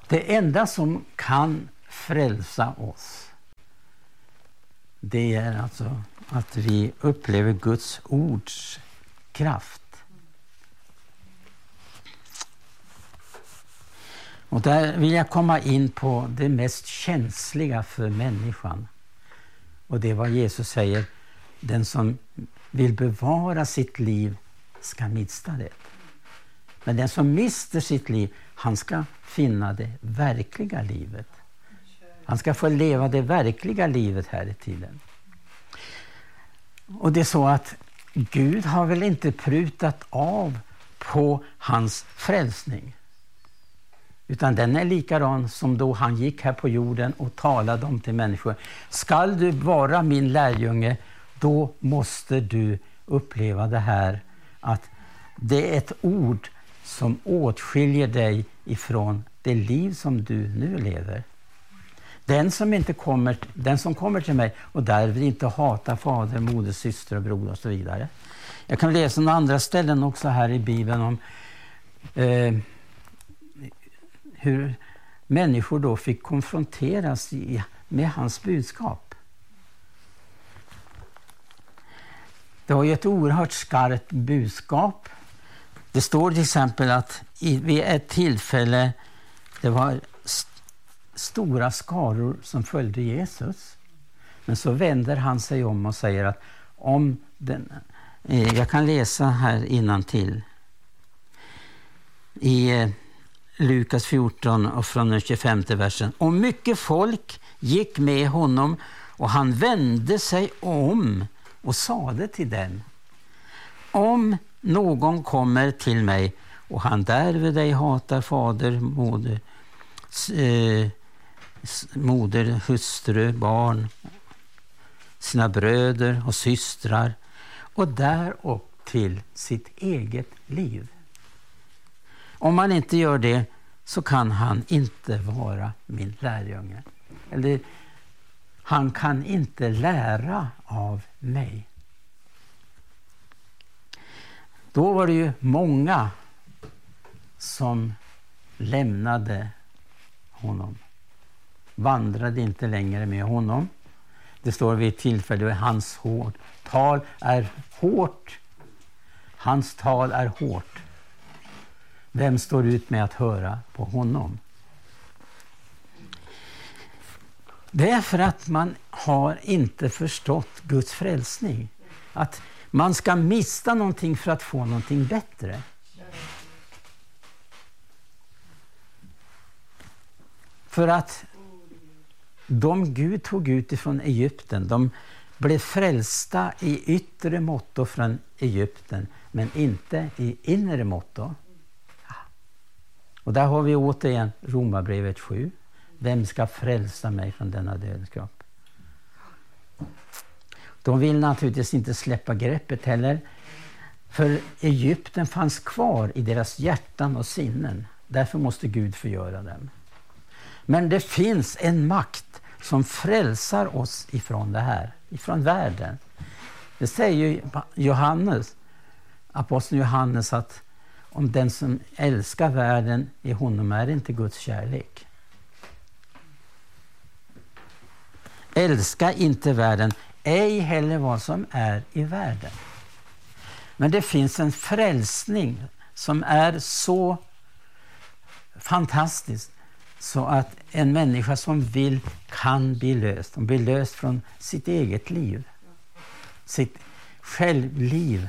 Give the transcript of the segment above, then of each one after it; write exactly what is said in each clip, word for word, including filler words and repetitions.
Det enda som kan frälsa oss, det är alltså att vi upplever Guds ords kraft. Och där vill jag komma in på det mest känsliga för människan. Och det är vad Jesus säger: den som vill bevara sitt liv ska mista det. Men den som mister sitt liv, han ska finna det verkliga livet. Han ska få leva det verkliga livet här i tiden. Och det är så att Gud har väl inte prutat av på hans frälsning. Utan den är likadan som då han gick här på jorden och talade om till människor. Skall du vara min lärjunge, då måste du uppleva det här. Att det är ett ord som åtskiljer dig ifrån det liv som du nu lever. Den som, inte kommer, den som kommer till mig och därför inte hatar fader, moder, syster och bror och så vidare. Jag kan läsa några andra ställen också här i Bibeln om eh, hur människor då fick konfronteras i, med hans budskap. Det var ju ett oerhört skarpt budskap. Det står till exempel att i, vid ett tillfälle det var st- stora skaror som följde Jesus. Men så vänder han sig om och säger att om den, eh, jag kan läsa här innantill. I eh, Lukas fjorton och från den tjugofemte versen. Och mycket folk gick med honom och han vände sig om och sade till dem: om någon kommer till mig och han därvid dig hatar fader, moder, eh, moder, hustru, barn, sina bröder och systrar och därop till sitt eget liv. Om man inte gör det så kan han inte vara min lärjunge. Eller han kan inte lära av mig. Då var det ju många som lämnade honom. Vandrade inte längre med honom. Det står vid ett tillfälle att hans hård, tal är hårt. Hans tal är hårt. Vem står ut med att höra på honom? Det är för att man har inte förstått Guds frälsning. Att man ska mista någonting för att få någonting bättre. För att de Gud tog ut ifrån Egypten, de blev frälsta i yttre måtto från Egypten, men inte i inre måtto. Och där har vi återigen Romarbrevet sju. Vem ska frälsa mig från denna dödens kropp? De vill naturligtvis inte släppa greppet heller. För Egypten fanns kvar i deras hjärtan och sinnen. Därför måste Gud förgöra dem. Men det finns en makt som frälsar oss ifrån det här. Ifrån världen. Det säger ju Johannes, aposteln Johannes, att om den som älskar världen i honom är inte Guds kärlek. Älska inte världen, ej heller vad som är i världen. Men det finns en frälsning som är så fantastisk så att en människa som vill kan bli löst. Hon blir löst från sitt eget liv. Sitt självliv.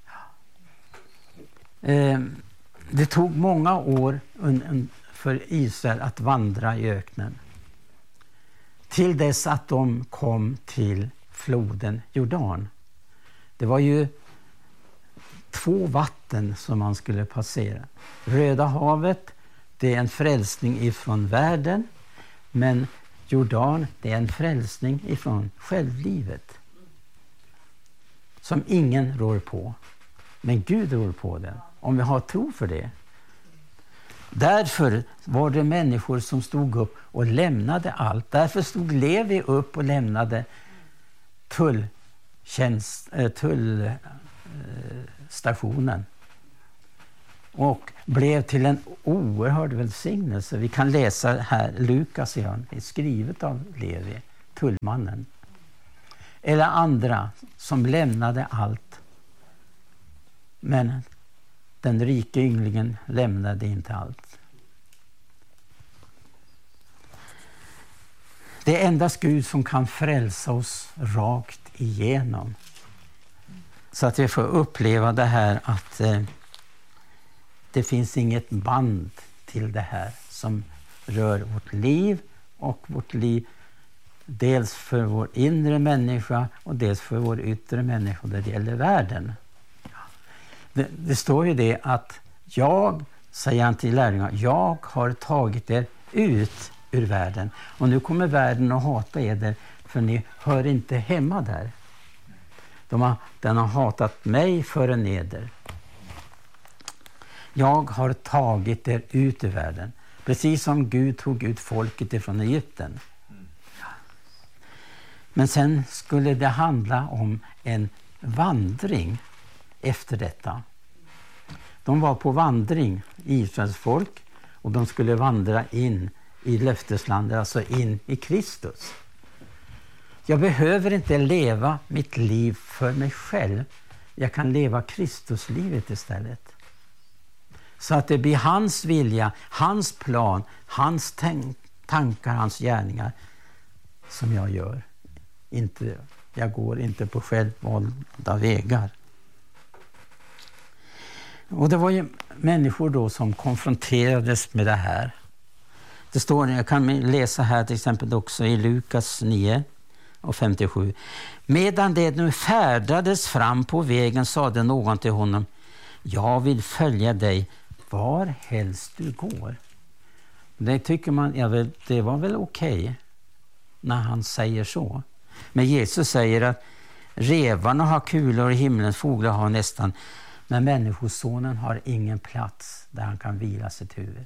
Det tog många år för Israel att vandra i öknen. Till dess att de kom till floden Jordan. Det var ju två vatten som man skulle passera. Röda havet, det är en frälsning ifrån världen. Men Jordan, det är en frälsning ifrån självlivet. Som ingen rår på. Men Gud rår på den. Om vi har tro för det. Därför var det människor som stod upp och lämnade allt. Därför stod Levi upp och lämnade tulltjänst, äh, tullstationen. och blev till en oerhörd välsignelse. Vi kan läsa här, Lukas igen, är skrivet av Levi, tullmannen. Eller andra som lämnade allt. Men den rike ynglingen lämnade inte allt. Det är endast Gud som kan frälsa oss rakt igenom. Så att vi får uppleva det här att eh, det finns inget band till det här som rör vårt liv och vårt liv dels för vår inre människa och dels för vår yttre människa där det gäller världen. Det, det står ju det att jag, säger han till lärjungarna, jag har tagit er ut ur världen. Och nu kommer världen att hata er för ni hör inte hemma där. De har, den har hatat mig före neder. Jag har tagit er ut ur världen. Precis som Gud tog ut folket ifrån Egypten. Men sen skulle det handla om en vandring efter detta. De var på vandring, Israels folk, och de skulle vandra in i löfteslandet, alltså in i Kristus. Jag behöver inte leva mitt liv för mig själv. Jag kan leva Kristuslivet istället. Så att det blir hans vilja, hans plan, hans tankar, hans gärningar som jag gör. Inte, jag går inte på självvalda vägar. Och det var ju människor då som konfronterades med det här. Det står, jag kan läsa här till exempel också i Lukas nio och femtiosju. Medan det nu färdades fram på vägen sade någon till honom, jag vill följa dig var helst du går. Det tycker man, ja, väl, det var väl okej okay när han säger så. Men Jesus säger att revarna har kulor och himlens fåglar har nästan, men människosonen har ingen plats där han kan vila sitt huvud.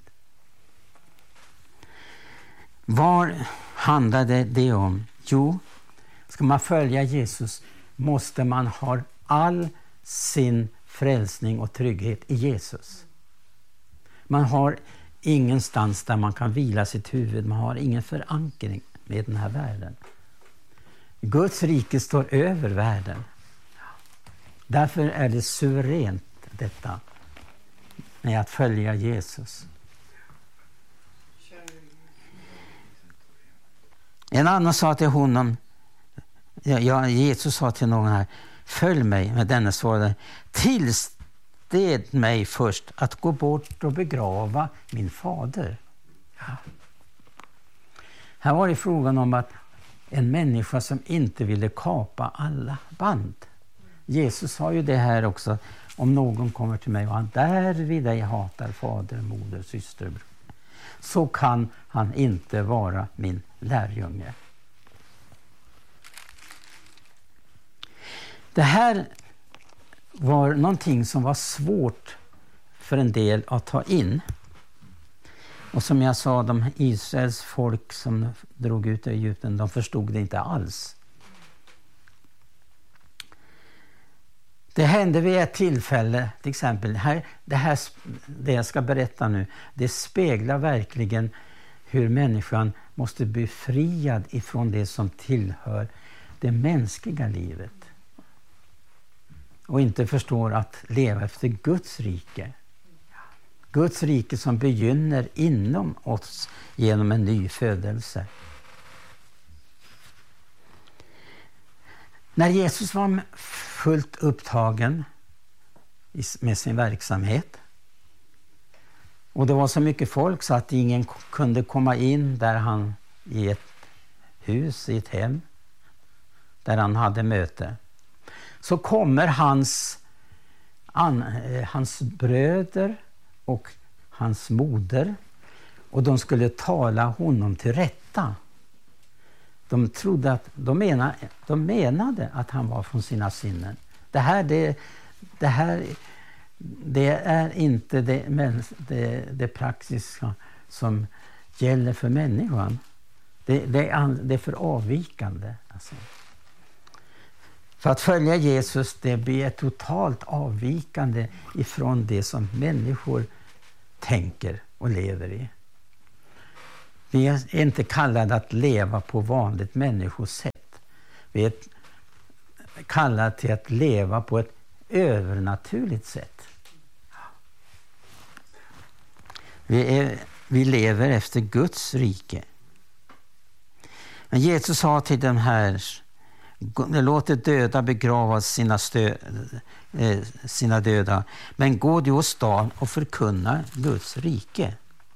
Vad handlade det om? Jo, ska man följa Jesus måste man ha all sin frälsning och trygghet i Jesus. Man har ingenstans där man kan vila sitt huvud. Man har ingen förankring med den här världen. Guds rike står över världen. Därför är det suveränt detta med att följa Jesus. En annan sa till honom, ja, Jesus sa till någon här, följ mig, med denna svarade, tillsted mig först att gå bort och begrava min fader. Ja. Här var det frågan om att en människa som inte ville kapa alla band. Jesus sa ju det här också, om någon kommer till mig och han därvid dig hatar fader, moder, syster, bror, så kan han inte vara min lärjunge. Det här var någonting som var svårt för en del att ta in. Och som jag sa, de Israels folk som drog ut i Egypten, de förstod det inte alls. Det hände vid ett tillfälle, till exempel, här, det här det jag ska berätta nu, det speglar verkligen hur människan måste bli befriad ifrån det som tillhör det mänskliga livet. Och inte förstår att leva efter Guds rike. Guds rike som begynner inom oss genom en ny födelse. När Jesus var fullt upptagen med sin verksamhet och det var så mycket folk så att ingen kunde komma in där han i ett hus, i ett hem där han hade möte, så kommer hans, an, hans bröder och hans moder och de skulle tala honom till rätta. De trodde att de menade, de menade att han var från sina sinnen. Det här, det, det här det är inte det, det, det praktiska som gäller för människan. Det, det, är, det är för avvikande. Alltså. För att följa Jesus, det blir ett totalt avvikande ifrån det som människor tänker och lever i. Vi är inte kallade att leva på vanligt människosätt. Vi är kallade till att leva på ett övernaturligt sätt. Vi, är, vi lever efter Guds rike. Men Jesus sa till dem här: låt de döda begrava sina, stö, eh, sina döda, men gå du åstad och förkunna Guds rike.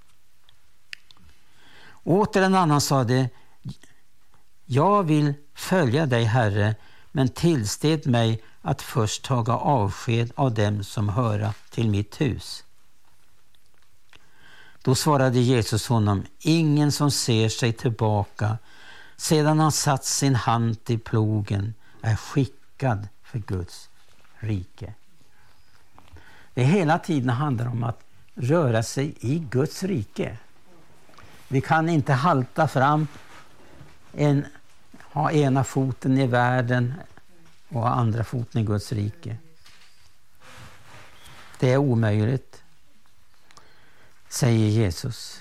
Åter en annan sa det: jag vill följa dig, Herre, men tillsted mig att först taga avsked av dem som höra till mitt hus. Då svarade Jesus honom: ingen som ser sig tillbaka sedan han satt sin hand i plogen är skickad för Guds rike. Det hela tiden handlar om att röra sig i Guds rike. Vi kan inte halta fram, en, ha ena foten i världen och ha andra foten i Guds rike. Det är omöjligt, säger Jesus.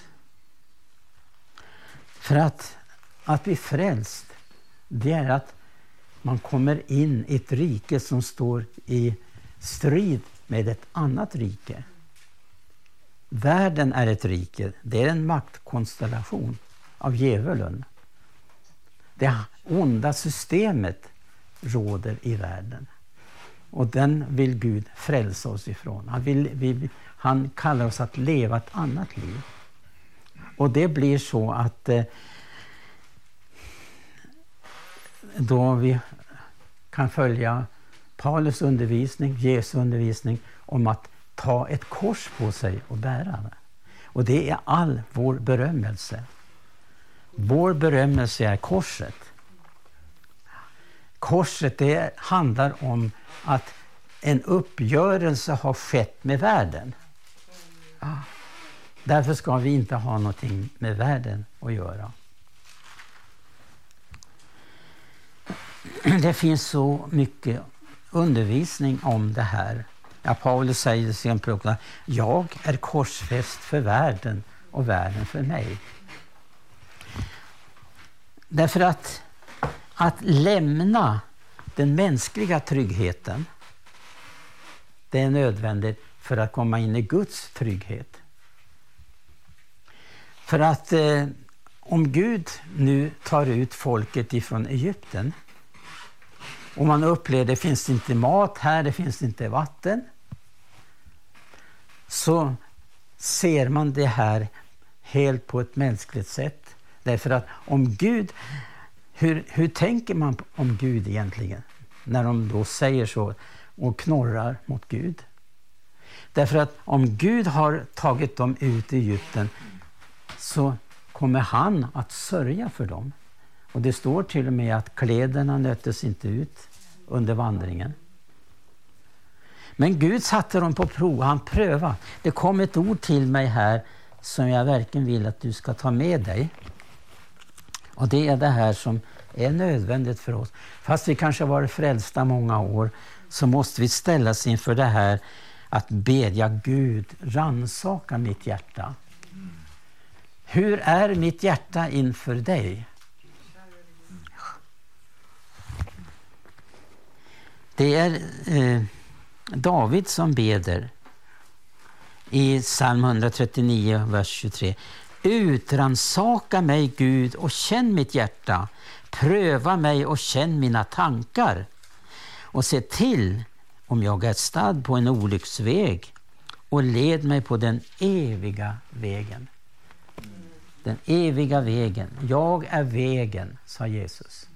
För att, att bli frälst, det är att man kommer in i ett rike som står i strid med ett annat rike. Världen är ett rike, det är en maktkonstellation av djävulen. Det onda systemet råder i världen. Och den vill Gud frälsa oss ifrån. Han, vill, vi, han kallar oss att leva ett annat liv. Och det blir så att eh, då vi kan följa Paulus undervisning, Jesu undervisning om att ta ett kors på sig och bära det. Och det är all vår berömmelse. Vår berömmelse är korset. Korset, det handlar om att en uppgörelse har skett med världen. Ja. Därför ska vi inte ha någonting med världen att göra. Det finns så mycket undervisning om det här. Ja, Paulus säger till exempel: jag är korsfäst för världen och världen för mig. Därför att att lämna den mänskliga tryggheten, det är nödvändigt för att komma in i Guds trygghet. För att eh, om Gud nu tar ut folket ifrån Egypten och man upplever det finns inte mat här, det finns inte vatten, så ser man det här helt på ett mänskligt sätt. Därför att om Gud, hur, hur tänker man om Gud egentligen när de då säger så och knorrar mot Gud? Därför att om Gud har tagit dem ut i Egypten så kommer han att sörja för dem. Och det står till och med att kläderna nöttes inte ut under vandringen. Men Gud satte dem på prov, han prövade. Det kom ett ord till mig här som jag verkligen vill att du ska ta med dig. Och det är det här som är nödvändigt för oss. Fast vi kanske har varit frälsta många år så måste vi ställas inför det här att bedja Gud, rannsaka mitt hjärta. Hur är mitt hjärta inför dig? Det är eh, David som beder i psalm hundratrettionio, vers tjugotre. Utrannsaka mig, Gud, och känn mitt hjärta. Pröva mig och känn mina tankar. Och se till om jag är stad på en olycksväg och led mig på den eviga vägen. Den eviga vägen. Jag är vägen, sa Jesus.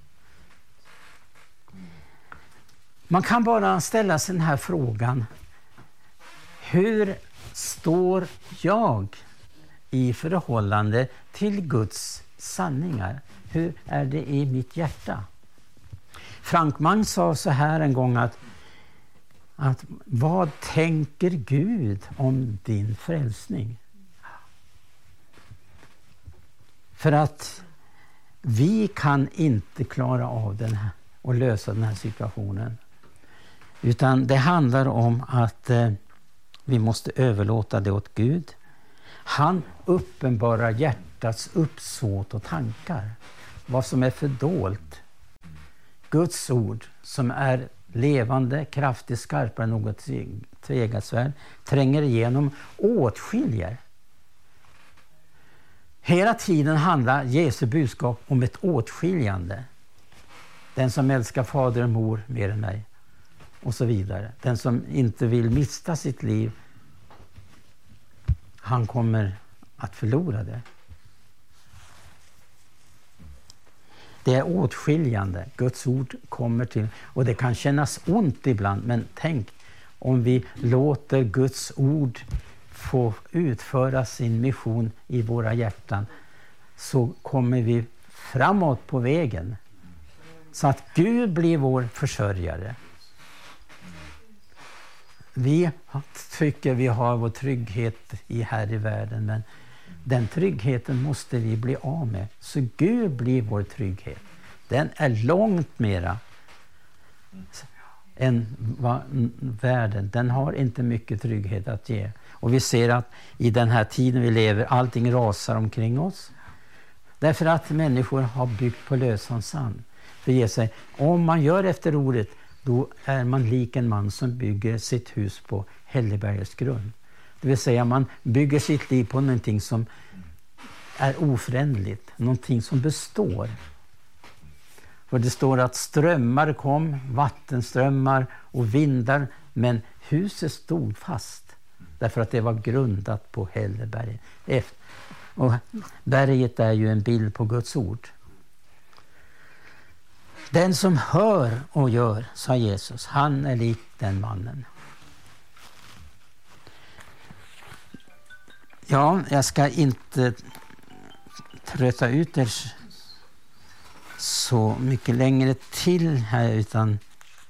Man kan bara ställa sig den här frågan. Hur står jag i förhållande till Guds sanningar? Hur är det i mitt hjärta? Frankman sa så här en gång att, att vad tänker Gud om din frälsning? För att vi kan inte klara av den här och lösa den här situationen. Utan det handlar om att eh, vi måste överlåta det åt Gud. Han uppenbarar hjärtats uppsåt och tankar. Vad som är fördolt. Guds ord som är levande, kraftigt, skarpare än något tvegatsvärd, tränger igenom, åtskiljer. Hela tiden handlar Jesu budskap om ett åtskiljande. Den som älskar fader och mor mer än mig. Och så vidare. Den som inte vill mista sitt liv, han kommer att förlora det. Det är åtskiljande. Guds ord kommer till. Och det kan kännas ont ibland. Men tänk om vi låter Guds ord få utföra sin mission i våra hjärtan. Så kommer vi framåt på vägen. Så att Gud blir vår försörjare. Vi tycker vi har vår trygghet i här i världen. Men den tryggheten måste vi bli av med. Så Gud blir vår trygghet. Den är långt mera än världen. Den har inte mycket trygghet att ge. Och vi ser att i den här tiden vi lever, allting rasar omkring oss. Därför att människor har byggt på lösan sand. För ge sig, om man gör efter ordet, då är man lik en man som bygger sitt hus på Hällebergets grund. Det vill säga man bygger sitt liv på någonting som är oförändligt. Någonting som består. För det står att strömmar kom, vattenströmmar och vindar. Men huset stod fast. Därför att det var grundat på Hälleberget. Och berget är ju en bild på Guds ord. Den som hör och gör, sa Jesus, han är lik den mannen. Ja, jag ska inte trötta ut er så mycket längre till här, utan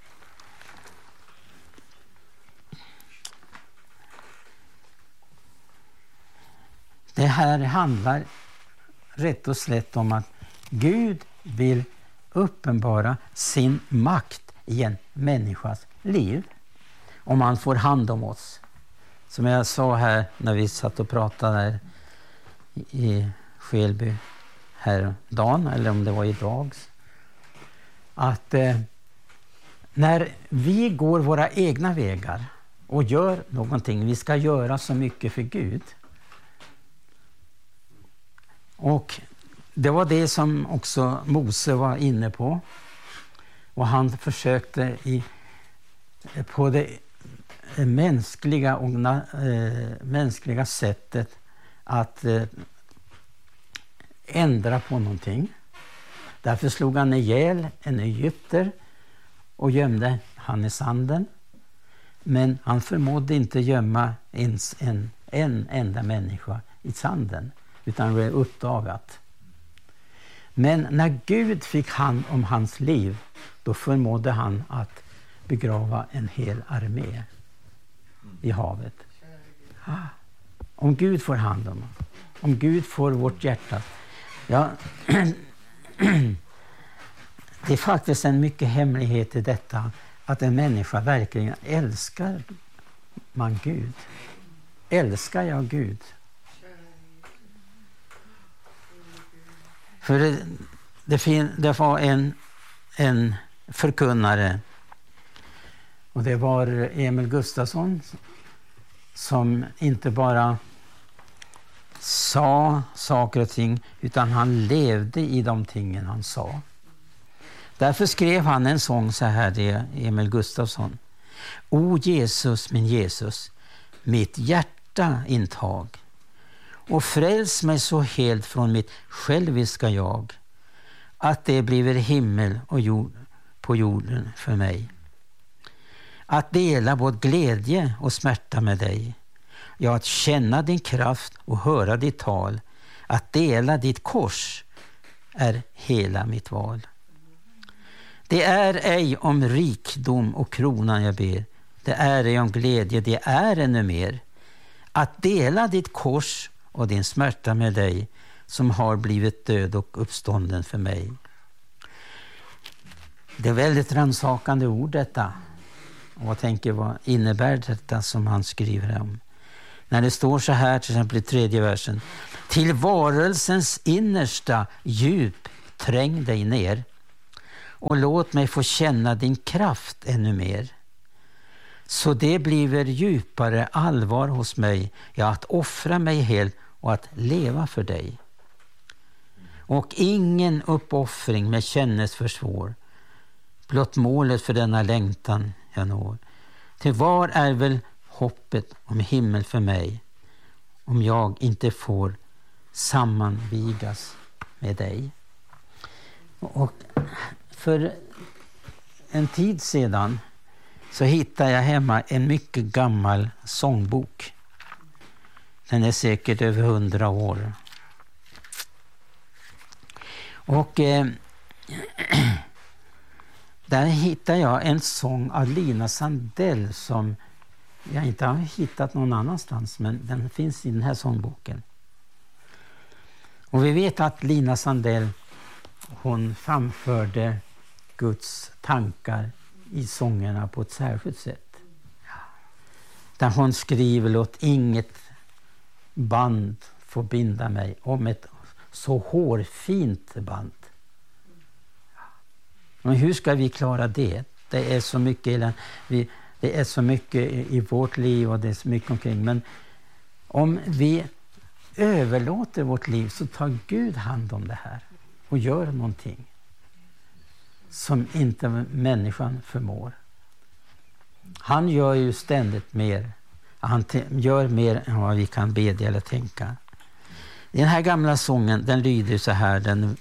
det här handlar rätt och slätt om att Gud vill uppenbara sin makt i en människas liv. Om han får hand om oss. Som jag sa här när vi satt och pratade här i Skelby här dagen, eller om det var idag. Att eh, när vi går våra egna vägar och gör någonting, vi ska göra så mycket för Gud. Och det var det som också Mose var inne på. Och han försökte i, på det mänskliga, och, äh, mänskliga sättet att äh, ändra på någonting. Därför slog han ihjäl en egypter och gömde han i sanden. Men han förmådde inte gömma ens en, en enda människa i sanden, utan det blev uppdagat. Men när Gud fick hand om hans liv, då förmådde han att begrava en hel armé i havet. Om Gud får hand om oss, om Gud får vårt hjärta. Ja, det är faktiskt en mycket hemlighet i detta, att en människa verkligen älskar man Gud. Älskar jag Gud? För det, det, fin, det var en, en förkunnare, och det var Emil Gustafsson, som inte bara sa saker och ting, utan han levde i de tingen han sa. Därför skrev han en sång så här, det Emil Gustafsson. O Jesus, min Jesus, mitt hjärta intag, och fräls mig så helt från mitt själviska jag, att det blir himmel och jord på jorden för mig. Att dela både glädje och smärta med dig. Ja, att känna din kraft och höra ditt tal. Att dela ditt kors är hela mitt val. Det är ej om rikdom och kronan jag ber. Det är ej om glädje, det är ännu mer. Att dela ditt kors och din smärta med dig, som har blivit död och uppstånden för mig. Det är väldigt rannsakande ord detta. Och jag tänker, vad innebär detta som han skriver om? När det står så här, till exempel i tredje versen. Till varelsens innersta djup träng dig ner. Och låt mig få känna din kraft ännu mer. Så det blir djupare allvar hos mig. Ja, att offra mig helt och att leva för dig. Och ingen uppoffring med kännes för svår. Blott målet för denna längtan jag når. Till var är väl hoppet om himmel för mig, om jag inte får sammanvigas med dig. Och för en tid sedan så hittade jag hemma en mycket gammal sångbok. Den är säkert över hundra år. Och eh, där hittade jag en sång av Lina Sandell som jag inte har hittat någon annanstans, men den finns i den här sångboken. Och vi vet att Lina Sandell, hon framförde Guds tankar i sångerna på ett särskilt sätt. Där hon skriver: låt inget band få binda mig, om ett så hårfint band. Men hur ska vi klara det? Det är så mycket, vi, det är så mycket i vårt liv och det är så mycket omkring. Men om vi överlåter vårt liv så tar Gud hand om det här och gör någonting som inte människan förmår. Han gör ju ständigt mer. Han gör mer än vad vi kan bedja eller tänka. Den här gamla sången, den lyder så här. Den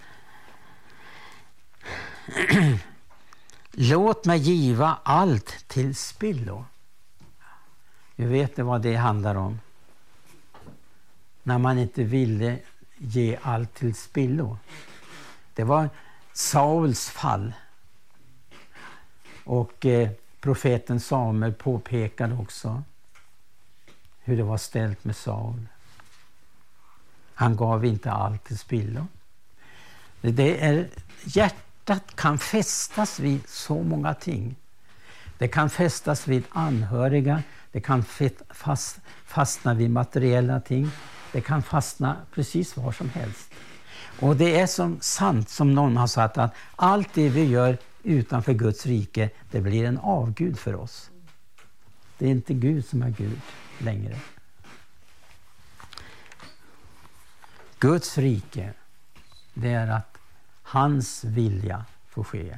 låt mig giva allt till spillo. Vi vet vad det handlar om. När man inte ville ge allt till spillo. Det var Sauls fall. Och eh, profeten Samuel påpekade också hur det var ställt med Saul. Han gav inte allt till spillo. Det är, hjärtat kan fästas vid så många ting. Det kan fästas vid anhöriga. Det kan fast, fastna vid materiella ting. Det kan fastna precis var som helst. Och det är som sant som någon har sagt, att allt det vi gör utanför Guds rike, det blir en avgud för oss. Det är inte Gud som är Gud längre. Guds rike, det är att hans vilja får ske.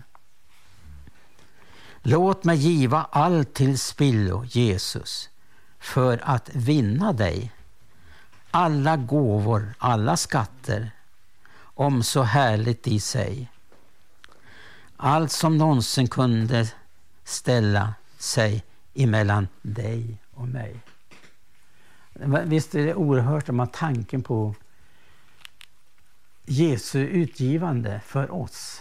Låt mig giva allt till spillo, Jesus, för att vinna dig. Alla gåvor, alla skatter, om så härligt i sig. Allt som någonsin kunde ställa sig emellan dig och mig. Visst är det oerhört om man tanken på Jesu utgivande för oss.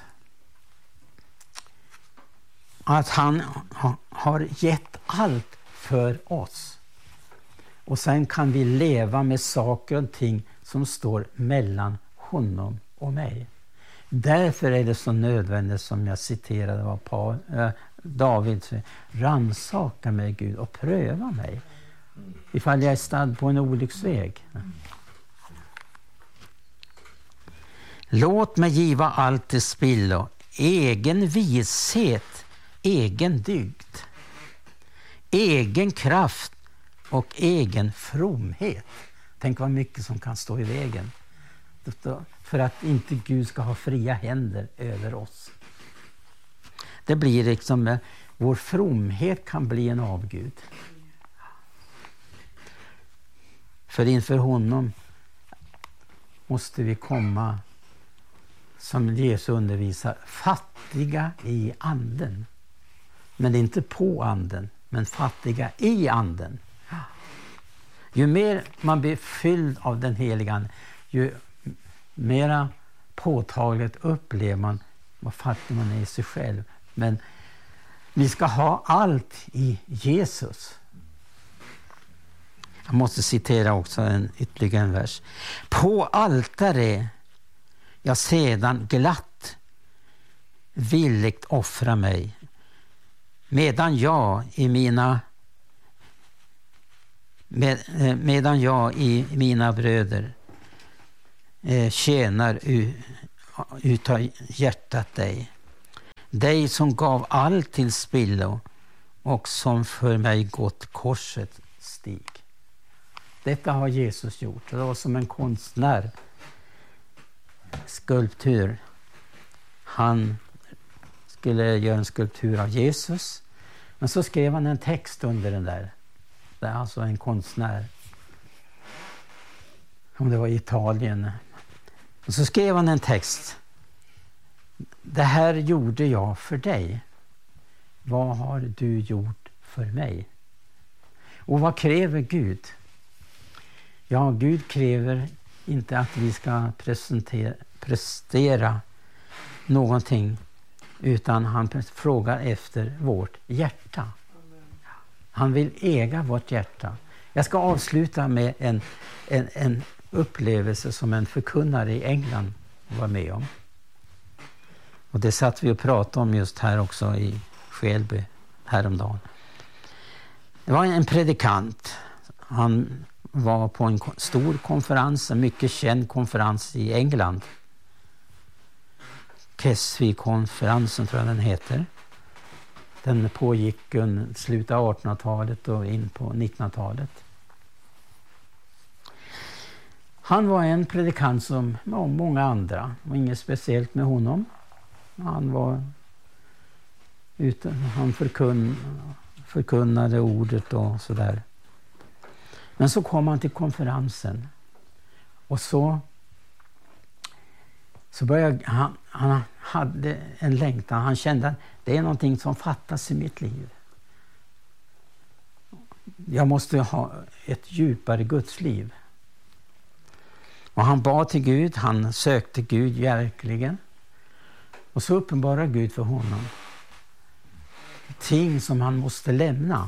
Att han har gett allt för oss. Och sen kan vi leva med saker och ting som står mellan honom och mig. Därför är det så nödvändigt, som jag citerade vad Paul, äh, David säger: rannsaka mig, Gud, och pröva mig ifall jag är stad på en olycksväg. Låt mig giva allt till spillo, egen vishet, egen dygd, egen kraft och egen fromhet. Tänk vad mycket som kan stå i vägen för att inte Gud ska ha fria händer över oss. Det blir liksom, vår fromhet kan bli en avgud. För inför honom måste vi komma, som Jesus undervisar, fattiga i anden. Men inte på anden, men fattiga i anden. Ju mer man blir fylld av den heliga anden, ju mera påtagligt upplever man vad fattig man är i sig själv. Men vi ska ha allt i Jesus. Jag måste citera också en, ytterligare en vers. På altare jag sedan glatt villigt offra mig, medan jag i mina med, medan jag i mina bröder eh, tjänar utav hjärtat dig, dig som gav allt till spillo och som för mig gått korset stig. Detta har Jesus gjort. Det var som en konstnär, skulptur. Han skulle göra en skulptur av Jesus, men så skrev han en text under den där. Det är alltså en konstnär, om det var i Italien. Och så skrev han en text. Det här gjorde jag för dig. Vad har du gjort för mig? Och vad kräver Gud? Ja, Gud kräver inte att vi ska prestera någonting, utan han frågar efter vårt hjärta. Han vill äga vårt hjärta. Jag ska avsluta med en, en, en upplevelse som en förkunnare i England var med om. Och det satt vi och pratade om just här också i Skälby häromdagen. Det var en predikant. Han var på en stor konferens, en mycket känd konferens i England. Keswick-konferensen tror jag den heter. Den pågick under slutet av artonhundratalet och in på nittonhundratalet. Han var en predikant som ja, många andra, och inget speciellt med honom. Han var ute, han förkunn, förkunnade ordet och sådär. Men så kom han till konferensen och så så började han, han hade en längtan. Han kände att det är någonting som fattas i mitt liv. Jag måste ha ett djupare Gudsliv. Och han bad till Gud, han sökte Gud verkligen. Och så uppenbarade Gud för honom ting som han måste lämna.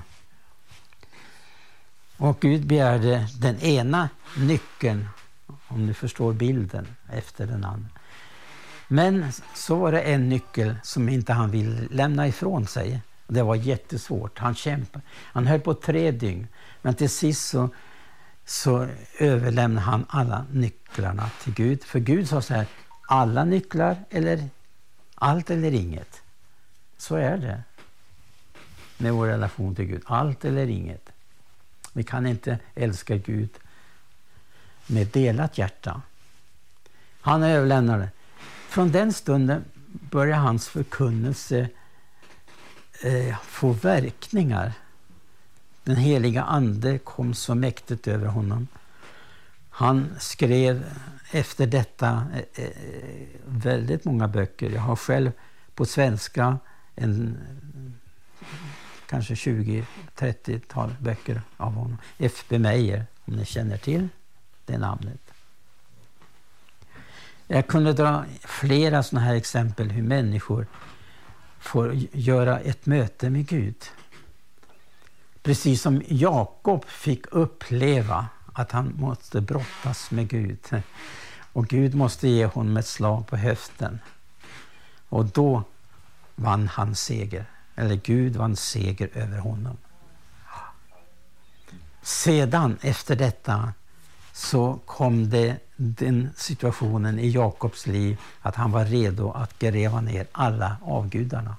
Och Gud begärde den ena nyckeln, om du förstår bilden, efter den andra. Men så var det en nyckel som inte han ville lämna ifrån sig. Det var jättesvårt. Han kämpade. Han höll på tre dygn. Men till sist så, så överlämnade han alla nycklarna till Gud. För Gud sa så här, alla nycklar eller allt eller inget. Så är det med vår relation till Gud. Allt eller inget. Vi kan inte älska Gud med delat hjärta. Han överlämnade. Från den stunden började hans förkunnelse eh, få verkningar. Den heliga ande kom så mäktigt över honom. Han skrev efter detta eh, väldigt många böcker. Jag har själv på svenska en kanske tjugo trettio-tal böcker av honom. F B Meyer, om ni känner till det namnet. Jag kunde dra flera sådana här exempel hur människor får göra ett möte med Gud. Precis som Jakob fick uppleva att han måste brottas med Gud. Och Gud måste ge honom ett slag på höften. Och då vann han seger. Eller Gud vann seger över honom. Sedan efter detta så kom det den situationen i Jakobs liv att han var redo att gräva ner alla avgudarna.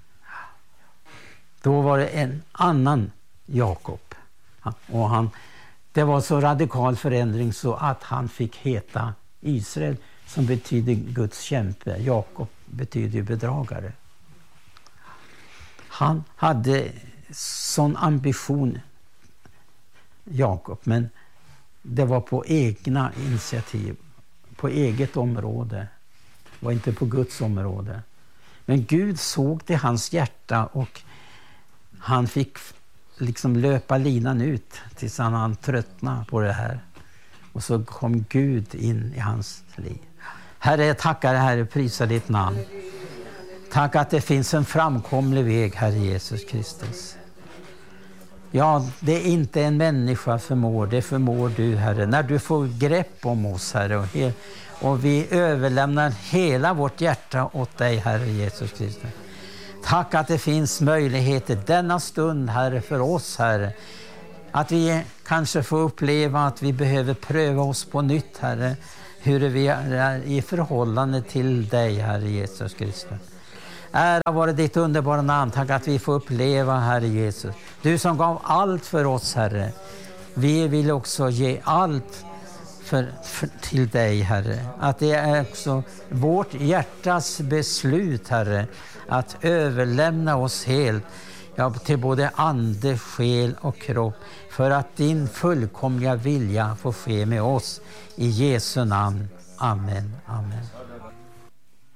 Då var det en annan Jakob. Och han, det var så radikal förändring så att han fick heta Israel, som betyder Guds kämpe. Jakob betyder ju bedragare. Han hade sån ambition, Jakob, men det var på egna initiativ, på eget område. Det var inte på Guds område. Men Gud såg till hans hjärta och han fick liksom löpa linan ut tills han, han tröttnade på det här. Och så kom Gud in i hans liv. Herre, jag tackar, Herre, prisa ditt namn. Tack att det finns en framkomlig väg, Herre Jesus Kristus. Ja, det är inte en människa förmår, det förmår du, Herre. När du får grepp om oss, Herre, och, he- och vi överlämnar hela vårt hjärta åt dig, Herre Jesus Kristus. Tack att det finns möjligheter denna stund, Herre, för oss, Herre. Att vi kanske får uppleva att vi behöver pröva oss på nytt, Herre. Hur vi är i förhållande till dig, Herre Jesus Kristus. Ära vare ditt underbara namn. Tack att vi får uppleva, Herre Jesus. Du som gav allt för oss, Herre. Vi vill också ge allt för, för, till dig, Herre. Att det är också vårt hjärtas beslut, Herre. Att överlämna oss helt, ja, till både ande, själ och kropp. För att din fullkomliga vilja får ske med oss. I Jesu namn. Amen. Amen.